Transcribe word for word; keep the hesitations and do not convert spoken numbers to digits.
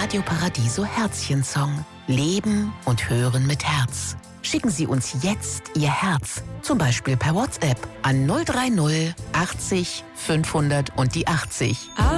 Radio Paradiso Herzchen-Song. Leben und hören mit Herz. Schicken Sie uns jetzt Ihr Herz, zum Beispiel per WhatsApp an null drei null achtzig fünfhundert und die achtzig.